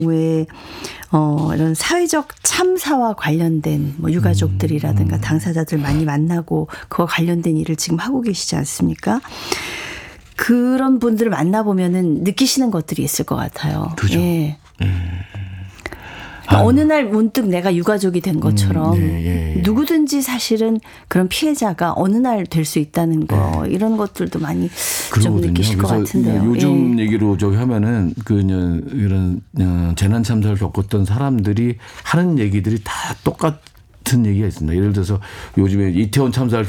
왜 이런 사회적 참사와 관련된 뭐 유가족들이라든가 당사자들 많이 만나고 그와 관련된 일을 지금 하고 계시지 않습니까? 그런 분들을 만나보면은 느끼시는 것들이 있을 것 같아요. 그죠. 예. 어느 날 문득 내가 유가족이 된 것처럼 누구든지 사실은 그런 피해자가 어느 날 될 수 있다는 거 이런 것들도 많이 좀 느끼실 것 같은데요. 요즘 얘기로 저기 하면은 이런 재난 참사를 겪었던 사람들이 하는 얘기들이 다 똑같은 얘기가 있습니다. 예를 들어서 요즘에 이태원 참사를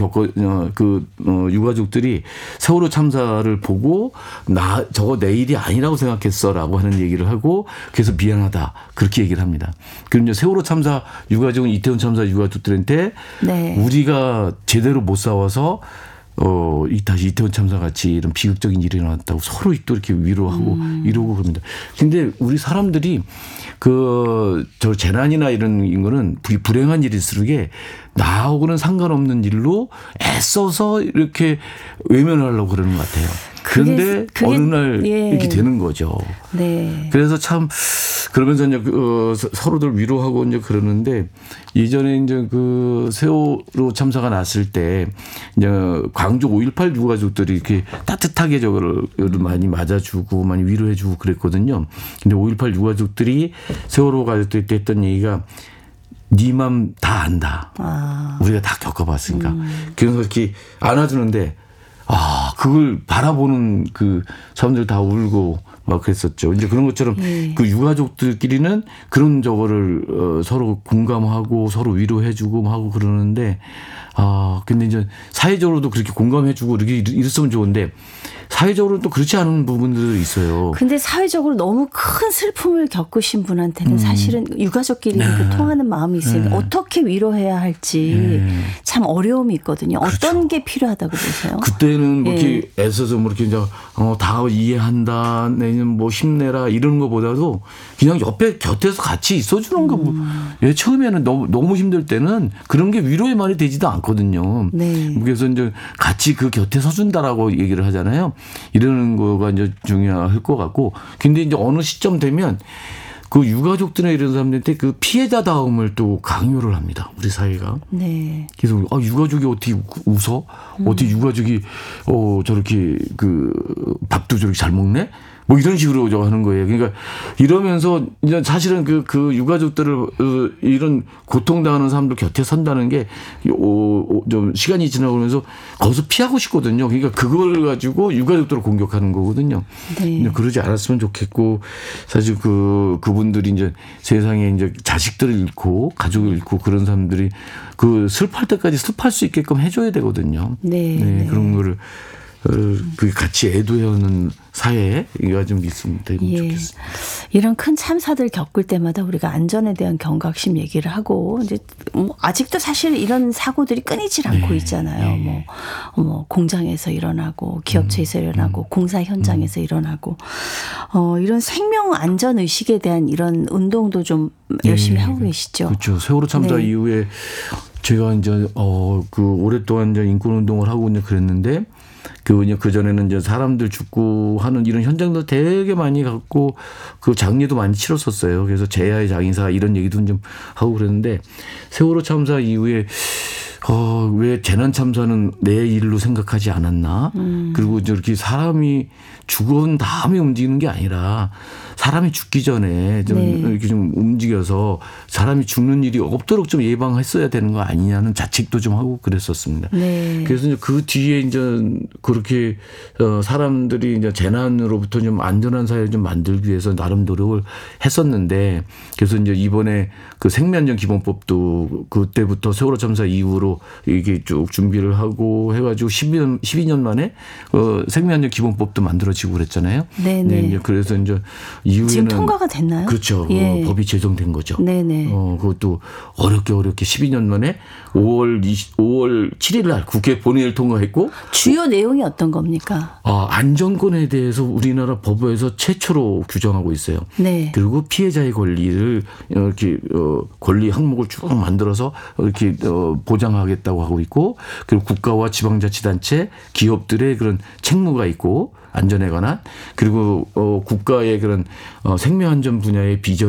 유가족들이 세월호 참사를 보고 저거 내 일이 아니라고 생각했어라고 하는 얘기를 하고 그래서 미안하다 그렇게 얘기를 합니다. 그럼 이제 세월호 참사 유가족은 이태원 참사 유가족들한테 우리가 제대로 못 싸워서 다시 이태원 참사 같이 이런 비극적인 일이 일어났다고 서로 또 이렇게 위로하고 이러고 그럽니다. 근데 우리 사람들이 저 재난이나 이런 거는 불행한 일일수록 나하고는 상관없는 일로 애써서 이렇게 외면하려고 그러는 것 같아요. 그런데 어느 날 이렇게 되는 거죠. 네. 그래서 참 그러면서 이제 서로들 위로하고 이제 그러는데 예전에 이제 세월호 참사가 났을 때 이제 광주 5.18 유가족들이 이렇게 따뜻하게 저거를 많이 맞아주고 많이 위로해주고 그랬거든요. 근데 5.18 유가족들이 세월호 가족들 때 했던 얘기가 네 맘 다 안다. 우리가 다 겪어봤으니까. 그래서 이렇게 안아주는데 그걸 바라보는 사람들 다 울고 막 그랬었죠. 이제 그런 것처럼 그 유가족들끼리는 그런 저거를 서로 공감하고 서로 위로해주고 하고 그러는데 근데 이제 사회적으로도 그렇게 공감해주고 이렇게 이랬으면 좋은데 사회적으로는 또 그렇지 않은 부분들도 있어요. 근데 사회적으로 너무 큰 슬픔을 겪으신 분한테는 사실은 유가족끼리 그 통하는 마음이 있으니까 어떻게 위로해야 할지 참 어려움이 있거든요. 어떤 게 필요하다고 보세요? 그때는 이렇게 애써서 뭐 이렇게 이제 다 이해한다, 내년 뭐 힘내라 이런 거보다도 그냥 옆에 곁에서 같이 있어주는 거. 처음에는 너무 힘들 때는 그런 게 위로의 말이 되지도 않거든요. 네. 그래서 이제 같이 그 곁에 서준다라고 얘기를 하잖아요. 이러는 거가 이제 중요할 것 같고, 근데 이제 어느 시점 되면 그 유가족들이나 이런 사람들한테 그 피해자다움을 또 강요를 합니다. 우리 사회가. 네. 그래서 유가족이 어떻게 웃어? 어떻게 유가족이 저렇게 밥도 저렇게 잘 먹네? 뭐 이런 식으로 저 하는 거예요. 그러니까 이러면서 이제 사실은 그 유가족들을 이런 고통당하는 사람들 곁에 선다는 게 좀 시간이 지나가면서 거기서 피하고 싶거든요. 그러니까 그걸 가지고 유가족들을 공격하는 거거든요. 네. 그러지 않았으면 좋겠고 사실 그분들이 이제 세상에 이제 자식들을 잃고 가족을 잃고 그런 사람들이 슬퍼할 때까지 슬퍼할 수 있게끔 해줘야 되거든요. 네. 그런 거를 같이 애도해오는 사회가 좀 있으면 되면 좋겠습니다. 이런 큰 참사들 겪을 때마다 우리가 안전에 대한 경각심 얘기를 하고 이제 아직도 사실 이런 사고들이 끊이질 않고 있잖아요. 뭐 공장에서 일어나고 기업체에서 일어나고 공사 현장에서 일어나고 이런 생명 안전 의식에 대한 이런 운동도 좀 열심히 하고 계시죠. 그렇죠. 세월호 참사 이후에 제가 이제 오랫동안 이제 인권 운동을 하고 이제 그랬는데. 그전에는 이제 사람들 죽고 하는 이런 현장도 되게 많이 갖고 장례도 많이 치렀었어요. 그래서 제야의 장의사 이런 얘기도 좀 하고 그랬는데 세월호 참사 이후에 왜 재난 참사는 내 일로 생각하지 않았나? 그리고 저렇게 사람이 죽은 다음에 움직이는 게 아니라 사람이 죽기 전에 좀 이렇게 좀 움직여서 사람이 죽는 일이 없도록 좀 예방했어야 되는 거 아니냐는 자책도 좀 하고 그랬었습니다. 네. 그래서 이제 그 뒤에 이제 그렇게 사람들이 이제 재난으로부터 좀 안전한 사회를 좀 만들기 위해서 나름 노력을 했었는데 그래서 이제 이번에 생명안전 기본법도 그때부터 세월호 참사 이후로 이게 쭉 준비를 하고 해가지고 12년 만에 생명안전 기본법도 만들어지고 그랬잖아요. 네네. 이제 그래서 이제 이후에는 지금 통과가 됐나요? 그렇죠. 법이 제정된 거죠. 네네. 그것도 어렵게 12년 만에 5월 7일 날 국회 본회의를 통과했고 주요 내용이 어떤 겁니까? 안전권에 대해서 우리나라 법에서 최초로 규정하고 있어요. 네. 그리고 피해자의 권리를 이렇게 권리 항목을 쭉 만들어서 이렇게 보장하겠다고 하고 있고 그리고 국가와 지방자치단체 기업들의 그런 책무가 있고 안전에 관한 그리고 국가의 그런 생명안전 분야의 비전